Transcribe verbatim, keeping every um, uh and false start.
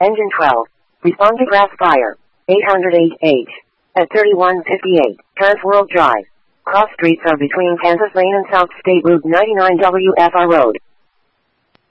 Engine twelve. Respond to grass fire. eight hundred eight H. At thirty-one fifty-eight, Transworld Drive. Cross streets are between Kansas Lane and South State Route ninety-nine W F R Road.